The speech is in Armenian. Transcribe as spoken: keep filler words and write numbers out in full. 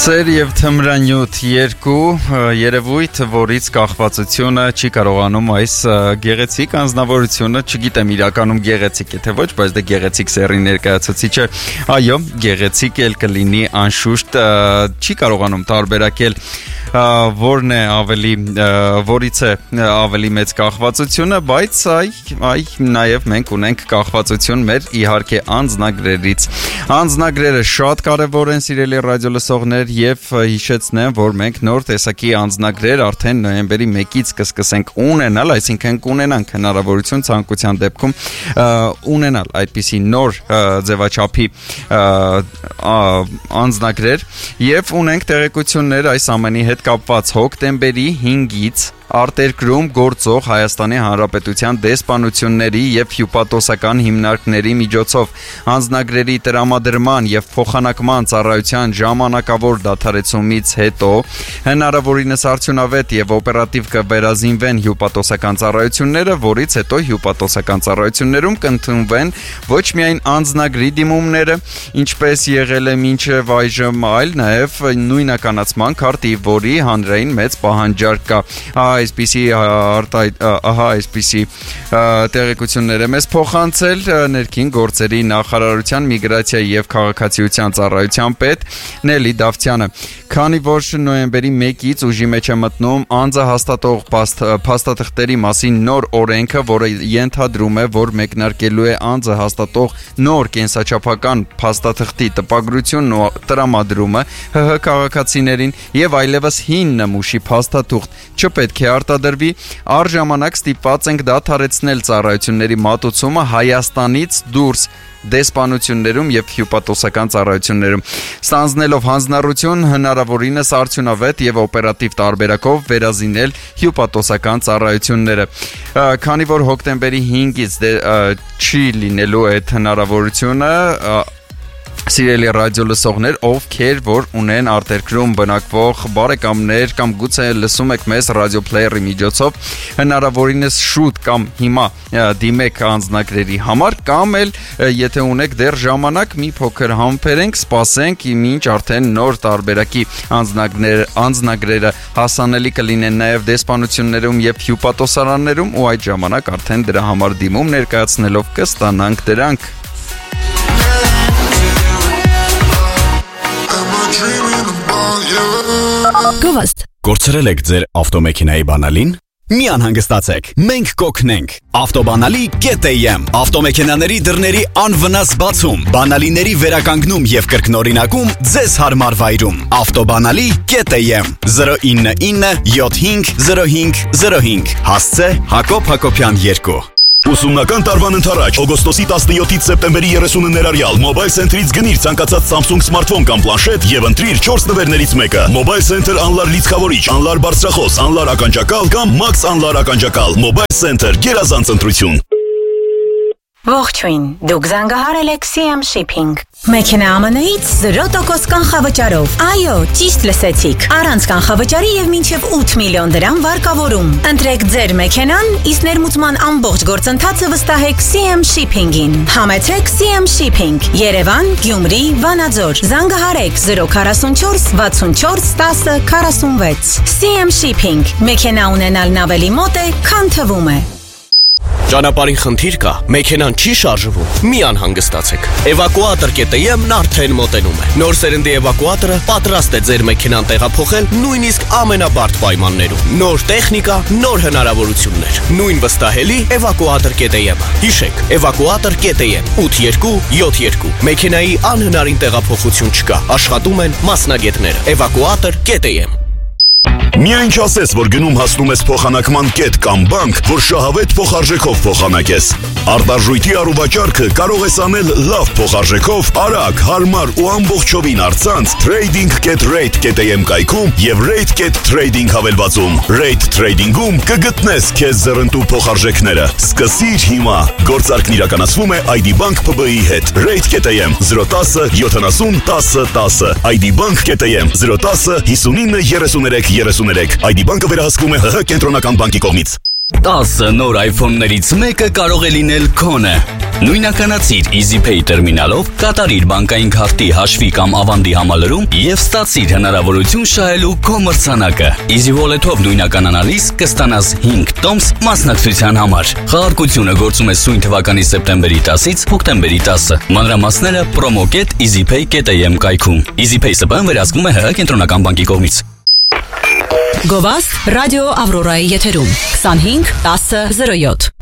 Սեր և թմրանյութ երկու երևույթ, որից կախվածությունը չի կարողանում այս գեղեցիկ անձնավորությունը, չգիտեմ իրականում գեղեցիկ է թե ոչ, բայց դե գեղեցիկ սերի ներկայացուցիչ է, այո, գեղեցիկ էլ կլինի անշուշտ, չի կարողանում տարբերակել որն է ավելի, որից է ավելի մեծ կախվածությունը, բայց այ, այ նաև մենք ունենք կախվածություն մեր իհարկե անձնագրերից։ Անձնագրերը շատ կարևոր են, սիրելի ռադիո լսողներ, եւ հիշեցնեմ, որ մենք նոր տեսակի անձնագրեր արդեն նոյեմբերի մեկից կսկսենք ունենալ, այսինքն կունենանք հնարավորություն ցանկության դեպքում ունենալ այդպիսի նոր ձևաչափի անձնագրեր եւ ունենք տեղեկություններ այս ամենի հետ կապված հոկտեմբերի հինգից արտերկրում գործող Հայաստանի Հանրապետության դեսպանությունների եւ հյուպատոսական հիմնարկների միջոցով անձնագրերի տրամադրման եւ փոխանակման ծառայության ժամանակավոր դադարեցումից հետո հնարավորինս արդյունավետ եւ օպերատիվ կվերազինվեն հյուպատոսական ծառայությունները, որից հետո հյուպատոսական ծառայություններում կընդունվեն ոչ միայն անձնագրի դիմումները, ինչպես եղել է մինչեւ այժմ, այլ նաեւ նույնականացման քարտի, որի հանրային մեծ պահանջարկ կա։ Այսպիսի ահա այսպիսի տեղեկություններ է մեզ փոխանցել ներքին գործերի նախարարության միգրացիայի եւ քաղաքացիության ծառայության պետ Նելի Դավթյանը, քանի որ նոյեմբերի մեկից ուժի մեջ է մտնում անձահաստատող փաստաթղթերի մասին նոր օրենքը, որը ենթադրում է, որ մեկնարկելու է անձահաստատող նոր կենսաչափական փաստաթղթի տպագրությունն ու տրամադրումը ՀՀ քաղաքացիներին եւ այլևս հին նմուշի փաստաթուղթ չպետք է արտադրվի, առժամանակ ստիպված ենք դադարեցնել ծառայությունների մատուցումը Հայաստանից դուրս դեսպանություններում եւ հյուպատոսական ծառայություններում, ստանձնելով հանձնառություն հնարավորինս արդյունավետ եւ օպերատիվ տարբերակով վերազինել հյուպատոսական ծառայությունները։ Քանի որ հոկտեմբերի հինգից չի լինելու այդ հնարավորությունը, սիրելի ռադիո լսողներ, ովքեր որ ունեն արտերկրում բնակվող բարեկամներ կամ գուցե լսում եք մեզ ռադիո պլեյերի միջոցով, հնարավորինս շուտ կամ հիմա դիմեք անձնագրերի համար, կամ էլ եթե ունեք դեռ ժամանակ, մի փոքր համբերենք, սպասենք, մինչ արդեն նոր տարբերակի անձնագրեր, անձնագրերը հասանելի կլինեն նաև դեսպանություններում եւ հյուպատոսարաններում, ու այդ ժամանակ արդեն դրա համար դիմում ներկայացնելով կստանանք դրանք։ Գովաստ, կորցրել եք ձեր ավտոմեքենայի բանալին։ Մի անհանգստացեք, մենք կօգնենք։ Ավտոբանալի կետեմ, ավտոմեքենաների դռների անվնաս բացում, բանալիների վերականգնում եւ կրկնօրինակում ձեզ հարմար վայրում։ Ավտոբանալի կետեմ զրո ինը ինը յոթ հինգ զրո հինգ զրո հինգ, հասցե Հակոբ Հակոբյան երկու։ Ուսումնական տարվան ընթരാճ օգոստոսի տասնյոթից սեպտեմբերի երեսունը ներառյալ Mobile Center-ից գնիր ցանկացած Samsung սմարթֆոն կամ պլանշետ եւ ընտրիր չորս նվերներից մեկը։ Mobile Center անլար լիցքավորիչ, անլար բարձրախոս, անլար ականջակալ կամ Max անլար ականջակալ։ Mobile Center գերազանց ընտրություն։ Ողջույն, դուք զանգահարել եք սի էմ Shipping։ Մեքենա Ա Մ Ն-ից զրո տոկոս կանխավճարով։ Այո, ճիշտ լսեցիք։ Առանց կանխավճարի եւ մինչեւ ութ միլիոն դրամ վարկավորում։ Ընտրեք ձեր մեքենան, իսկ ներմուծման ամբողջ գործընթացը վստահեք սի էմ Shipping-ին։ Համեցեք սի էմ Shipping, Երևան, Գյումրի, Վանաձոր։ Զանգահարեք զրո քառասունչորս վաթսունչորս տասը քառասունվեց։ սի էմ Shipping, մեքենա ունենալն ավելի մոտ է, քան թվում է։ Ճանապարհին խնդիր կա, մեքենան չի շարժվում, մի անհանգստացեք։ Էվակուատոր կետեմ-ն արդեն մոտենում է։ Նոր սերնդի էվակուատորը պատրաստ է ձեր մեքենան տեղափոխել նույնիսկ ամենաբարդ պայմաններում։ Նոր տեխնիկա, նոր հնարավորություններ։ Նույն վստահելի էվակուատոր կետեմ-ը։ Հիշեք, էվակուատոր կետեմ ութ երկու յոթ երկու։ Մեքենայի անհնարին տեղափոխություն չկա։ Աշխատում են մասնագետները։ Էվակուատոր կետեմ։ Միայն չասես, որ գնում հասնում ես փոխանակման կետ կամ բանկ, որ շահավետ փոխարժեքով փոխանակես։ Արտարժույթի առուվաճառքը կարող ես անել լավ փոխարժեքով, արագ, հարմար ու ամբողջովին առցանց trading.rate.am կայքում եւ rate.trading հավելվածում։ Rate Trading-ում կգտնես քեզ զռնտու փոխարժեքները։ Սկսիր հիմա։ Գործարքն իրականացվում է այ դի Bank Փ B-ի հետ։ Rate.am զրո տասը յոթանասուն տասը տասը։ այ դի Bank.am զրո տասը հիսունինը երեսուներեք երեսուներեք։ այ դի Բանկը վերահսկվում է ՀՀ կենտրոնական բանկի կողմից։ տասը նոր iPhone-ներից մեկը կարող է լինել քոնը։ Նույնականացիր EasyPay տերմինալով, կատարիր բանկային քարտի հաշվի կամ ավանդի համալրում և ստացիր հնարավորություն շահելու քո մրցանակը։ Easy Wallet-ով նույնականանալիս կստանաս հինգ տոմս մասնակցության համար։ Խաղարկությունը գործում է սույն թվականի սեպտեմբերի տասից հոկտեմբերի տասը։ Մանրամասները promo dot easypay dot am կայքում։ EasyPay ՍՊԸ-ն վերահսկվում է ՀՀ կենտրոնական բանկի կողմից։ Գովաստ ռադիո Ավրորայի եթերում քսանհինգ տասը զրո յոթ